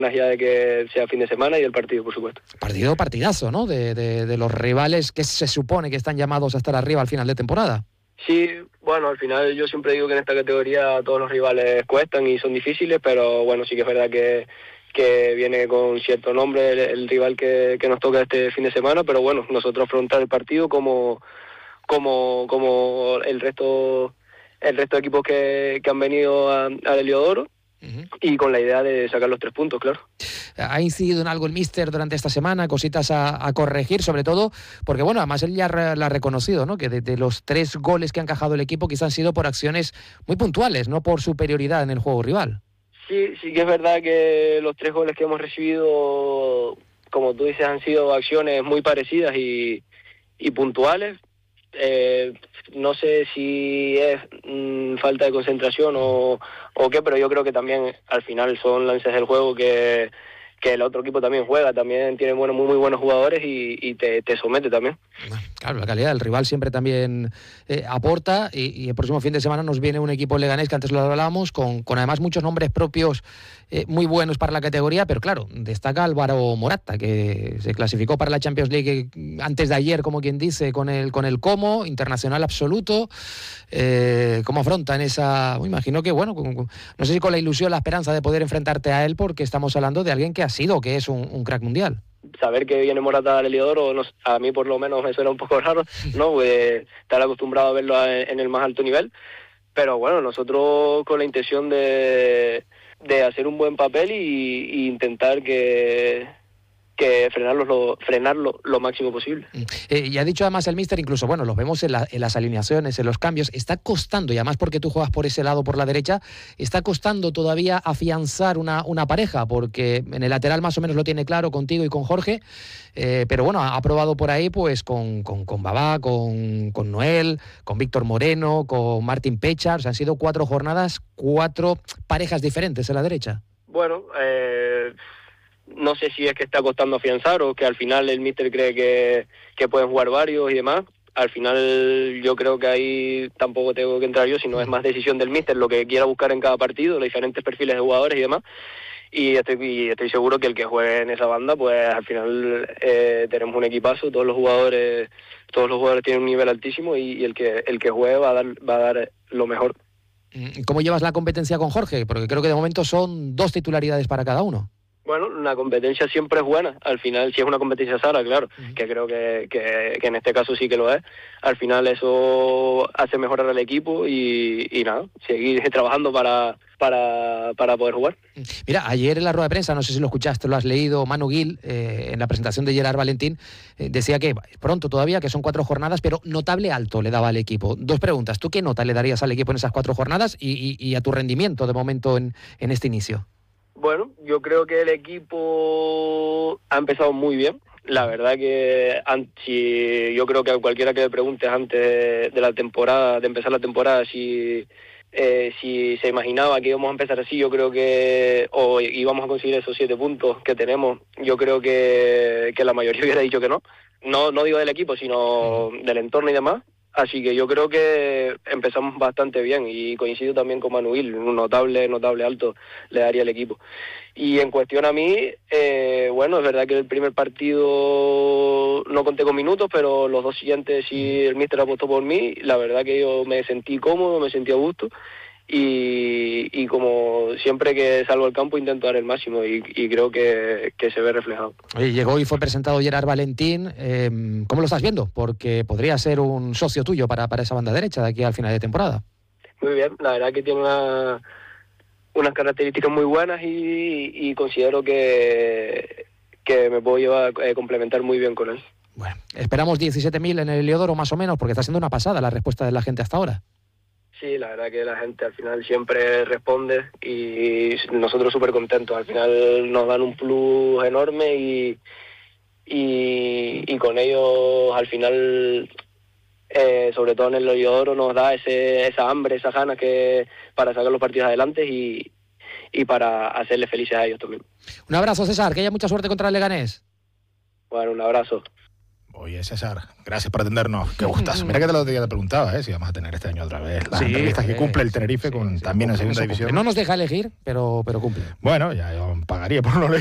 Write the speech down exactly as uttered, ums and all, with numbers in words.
más allá de que sea fin de semana y el partido, por supuesto. Partido partidazo, ¿no? De, de, de los rivales que se supone que están llamados a estar arriba al final de temporada. Sí, bueno, al final yo siempre digo que en esta categoría todos los rivales cuestan y son difíciles, pero bueno, sí que es verdad que, que viene con cierto nombre el, el rival que, que nos toca este fin de semana, pero bueno, nosotros afrontar el partido como como como el resto el resto de equipos que, que han venido a, a Heliodoro. Uh-huh. Y con la idea de sacar los tres puntos, claro. ¿Ha incidido en algo el míster durante esta semana? Cositas a, a corregir, sobre todo, porque bueno, además él ya re, la ha reconocido, ¿no? Que de, de los tres goles que ha encajado el equipo quizás han sido por acciones muy puntuales, no por superioridad en el juego rival. Sí, sí que es verdad que los tres goles que hemos recibido, como tú dices, han sido acciones muy parecidas y, y puntuales. Eh, no sé si es mmm, falta de concentración o, o qué, pero yo creo que también al final son lances del juego que, que el otro equipo también juega, también tiene bueno, muy, muy buenos jugadores y, y te, te somete también. Claro, la calidad del rival siempre también eh, aporta y, y el próximo fin de semana nos viene un equipo leganés que antes lo hablábamos, con, con además muchos nombres propios eh, muy buenos para la categoría, pero claro, destaca Álvaro Morata, que se clasificó para la Champions League antes de ayer, como quien dice, con el, con el Como, internacional absoluto. Eh, ¿Cómo afrontan esa...? Me imagino que, bueno, con, con, no sé si con la ilusión, la esperanza de poder enfrentarte a él, porque estamos hablando de alguien que ha sido, que es un, un crack mundial. Saber que viene Morata al Heliodoro, no, a mí por lo menos me suena un poco raro, ¿no? Pues estar acostumbrado a verlo en el más alto nivel, pero bueno, nosotros con la intención de, de hacer un buen papel y, y intentar que... que frenarlo lo, frenarlo lo máximo posible. Eh, y ha dicho además el míster, incluso, bueno, los vemos en, la, en las alineaciones, en los cambios, está costando, y además porque tú juegas por ese lado, por la derecha, está costando todavía afianzar una, una pareja, porque en el lateral más o menos lo tiene claro contigo y con Jorge, eh, pero bueno, ha, ha probado por ahí pues con, con, con Babá, con, con Noel, con Víctor Moreno, con Martín Pechar, o sea, han sido cuatro jornadas, cuatro parejas diferentes en la derecha. Bueno, eh... no sé si es que está costando afianzar o que al final el míster cree que, que pueden jugar varios y demás. Al final yo creo que ahí tampoco tengo que entrar yo, sino es más decisión del míster lo que quiera buscar en cada partido, los diferentes perfiles de jugadores y demás. Y estoy, y estoy seguro que el que juegue en esa banda, pues al final eh, tenemos un equipazo, todos los jugadores todos los jugadores tienen un nivel altísimo y, y el que el que juegue va a dar va a dar lo mejor. ¿Cómo llevas la competencia con Jorge? Porque creo que de momento son dos titularidades para cada uno. Bueno, una competencia siempre es buena. Al final, si es una competencia sana, claro, uh-huh. que creo que, que, que en este caso sí que lo es. Al final eso hace mejorar al equipo y, y nada, seguir trabajando para, para, para poder jugar. Mira, ayer en la rueda de prensa, no sé si lo escuchaste, lo has leído, Manu Gil, eh, en la presentación de Gerard Valentín, eh, decía que pronto todavía, que son cuatro jornadas, pero notable alto le daba al equipo. Dos preguntas, ¿tú qué nota le darías al equipo en esas cuatro jornadas y, y, y a tu rendimiento de momento en, en este inicio? Bueno, yo creo que el equipo ha empezado muy bien. La verdad que si yo creo que a cualquiera que le preguntes antes de la temporada, de empezar la temporada, si eh, si se imaginaba que íbamos a empezar así, yo creo que o íbamos a conseguir esos siete puntos que tenemos, yo creo que, que la mayoría hubiera dicho que no. No, no digo del equipo, sino del entorno y demás. Así que yo creo que empezamos bastante bien y coincido también con Manuel, un notable, notable alto le daría al equipo. Y en cuestión a mí, eh, bueno, es verdad que el primer partido no conté con minutos, pero los dos siguientes sí el míster apostó por mí, la verdad que yo me sentí cómodo, me sentí a gusto. Y, y como siempre que salgo al campo intento dar el máximo y, y creo que, que se ve reflejado. Oye, llegó y fue presentado Gerard Valentín. Eh, ¿Cómo lo estás viendo? Porque podría ser un socio tuyo para, para esa banda derecha de aquí al final de temporada. Muy bien, la verdad que tiene una, unas características muy buenas y, y considero que, que me puedo llevar a eh, complementar muy bien con él. Bueno, esperamos diecisiete mil en el Heliodoro más o menos, porque está siendo una pasada la respuesta de la gente hasta ahora. Sí, la verdad que la gente al final siempre responde y nosotros súper contentos. Al final nos dan un plus enorme y, y, y con ellos al final, eh, sobre todo en el Heliodoro, nos da ese, esa hambre, esa ganas que, para sacar los partidos adelante y, y para hacerles felices a ellos también. Un abrazo, César, que haya mucha suerte contra el Leganés. Bueno, un abrazo. Oye, César, gracias por atendernos. Qué gustazo. Mira que te lo te preguntaba, ¿eh? Si vamos a tener este año otra vez las sí, entrevistas que cumple el Tenerife sí, con, sí, también cumple, en segunda división. No nos deja elegir, pero, pero cumple. Bueno, ya yo pagaría por no elegir.